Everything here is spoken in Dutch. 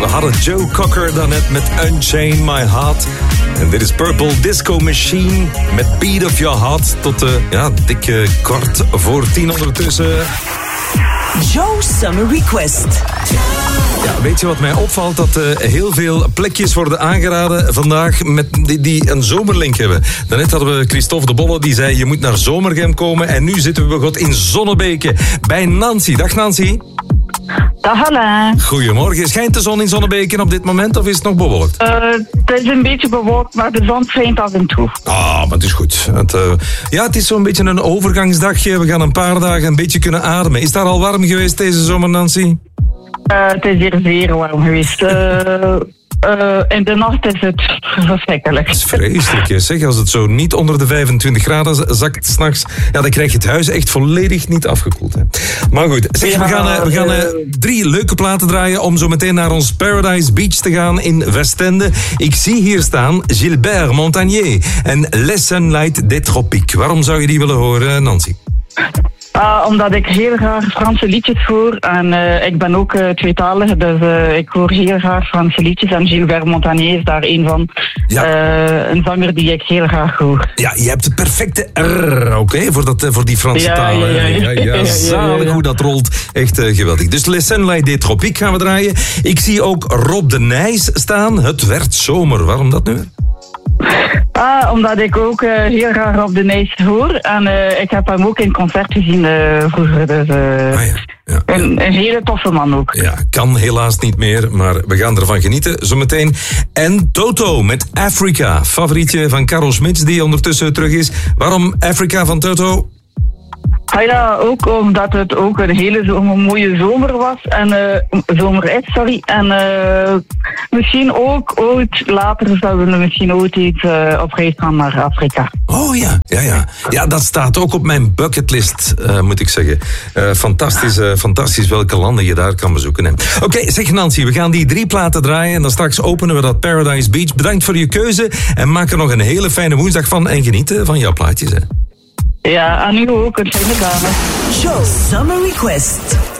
We hadden Joe Cocker daarnet met Unchain My Heart. En dit is Purple Disco Machine met Beat of Your Heart. Tot dikke kwart voor 10 ondertussen. Joe Summer Request. Ja, weet je wat mij opvalt? Dat heel veel plekjes worden aangeraden vandaag met die een zomerlink hebben. Daarnet hadden we Christophe de Bolle, die zei je moet naar Zomergem komen. En nu zitten we in Zonnebeke bij Nancy. Dag Nancy. Dag Alain. Goedemorgen. Schijnt de zon in Zonnebeke op dit moment of is het nog bewolkt? Het is een beetje bewolkt, maar de zon schijnt af en toe. Ah, maar het is goed. Het is zo'n beetje een overgangsdagje. We gaan een paar dagen een beetje kunnen ademen. Is daar al warm geweest deze zomer, Nancy? Het is hier zeer warm geweest. In de nacht is het verschrikkelijk. Dat is vreselijk, hè. Zeg. Als het zo niet onder de 25 graden zakt 's nachts, dan krijg je het huis echt volledig niet afgekoeld. Hè. Maar goed, zeg, we gaan 3 leuke platen draaien om zo meteen naar ons Paradise Beach te gaan in Westende. Ik zie hier staan Gilbert Montagnier en Les Sunlight des Tropiques. Waarom zou je die willen horen, Nancy? Omdat ik heel graag Franse liedjes hoor. En ik ben ook tweetalig, dus ik hoor heel graag Franse liedjes. En Gilbert Montagnier is daar een van. Ja. Een zanger die ik heel graag hoor. Ja, je hebt de perfecte R ook, hè, voor die Franse taal. Ja, zalig hoe dat rolt. Echt geweldig. Dus Les Sunlight des Tropiques gaan we draaien. Ik zie ook Rob de Nijs staan. Het werd zomer. Waarom dat nu? Omdat ik ook heel graag Rob de Nijs hoor. En ik heb hem ook in concert gezien vroeger. Dus, een hele toffe man ook. Ja, kan helaas niet meer, maar we gaan ervan genieten zometeen. En Toto met Africa. Favorietje van Karel Smits, die ondertussen terug is. Waarom Africa van Toto? Ja, ook omdat het ook een hele mooie zomer was. En zomer is, sorry. En misschien ook ooit later zouden we misschien ooit iets op reis gaan naar Afrika. Oh ja. Ja, dat staat ook op mijn bucketlist, moet ik zeggen. Fantastisch welke landen je daar kan bezoeken. Oké, zeg Nancy, we gaan die 3 platen draaien en dan straks openen we dat Paradise Beach. Bedankt voor je keuze en maak er nog een hele fijne woensdag van en genieten van jouw plaatjes. Hè. Ja, en u ook. Een fijne dag. Joe Summer Request.